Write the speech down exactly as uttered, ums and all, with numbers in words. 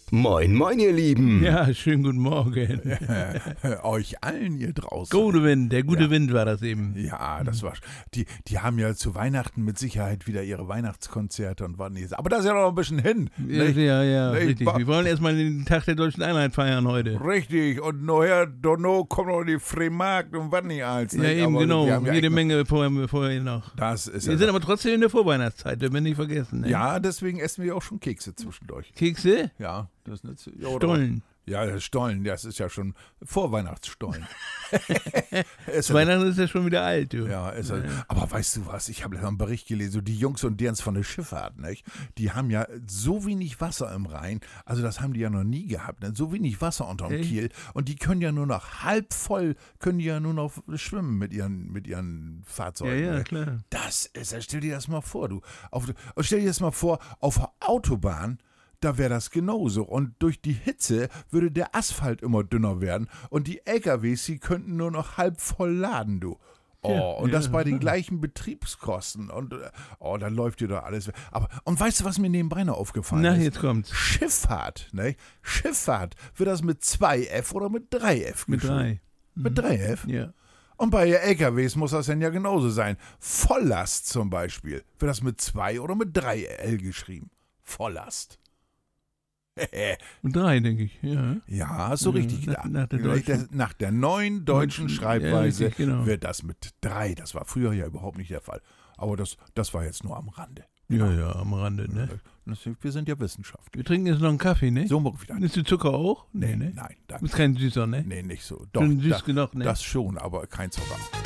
Moin, moin, ihr Lieben. Ja, schönen guten Morgen. Euch allen hier draußen. Gute Wind, der gute Ja. Wind war das eben. Ja, das war. Die, die haben ja zu Weihnachten mit Sicherheit wieder ihre Weihnachtskonzerte und wann nicht. Aber das ist ja noch ein bisschen hin. Ja, nicht? ja, ja, Nicht? richtig. Ba- Wir wollen erstmal den Tag der deutschen Einheit feiern heute. Richtig. Und nachher, Donno, kommt noch die Freemarkt und was nicht als. Ja, nicht? eben, Aber genau. wir haben ja Jede echt noch- Menge vorher, vorher noch. Das ist Wir ja. sind aber trotzdem in der Vorweihnachtszeit, dürfen wir nicht vergessen. Ne? ja, deswegen essen wir auch schon Kekse zwischendurch. Kekse? Ja, das ist nicht so. Ja, oder- Stollen. Ja, das Stollen, das ist ja schon Vorweihnachtsstollen. Ist ja- Weihnachten ist ja schon wieder alt, du. Ja, ist er. Aber weißt du was, ich habe einen Bericht gelesen, so die Jungs und derens von der Schifffahrt, nicht? Die haben ja so wenig Wasser im Rhein, also das haben die ja noch nie gehabt, ne? So wenig Wasser unterm Echt? Kiel und die können ja nur noch halb voll, können die ja nur noch schwimmen mit ihren, mit ihren Ja, Fahrzeugen. ja, ne? klar. Das ist, stell dir das mal vor, du. Auf, stell dir das mal vor, auf der Autobahn, da wäre das genauso. Und durch die Hitze würde der Asphalt immer dünner werden und die L K Ws, die könnten nur noch halb voll laden, du. Oh, Ja, und ja, das bei den ja. gleichen Betriebskosten. Und äh, oh, dann läuft dir doch alles weg. Aber, und weißt du, was mir nebenbei noch aufgefallen Na, ist? jetzt kommt's. Schifffahrt, ne? Schifffahrt, wird das mit zwei F oder mit drei F Mit geschrieben? drei. Mit drei F? Ja. Und bei L K Ws muss das dann ja genauso sein. Volllast zum Beispiel. Wird das mit zwei oder mit drei L geschrieben? Volllast. Mit drei, denke ich. Ja. Ja, hast du Ja, richtig nach- gedacht. nach der Nach der, deutschen- nach der neuen deutschen Deutschen- Schreibweise ja, richtig, genau. wird das mit drei. Das war früher ja überhaupt nicht der Fall. Aber das, das war jetzt nur am Rande. Ja, ja, am Rande, ne? Das, wir sind ja Wissenschaftler. Wir trinken jetzt noch einen Kaffee, ne? So mal wieder. Nimmst du Zucker auch? Nee, ne? Nein, Du danke. bist kein Süßer, ne? Nee, nicht so. Doch, Schon süß da, genug, ne? das schon, aber kein Zucker.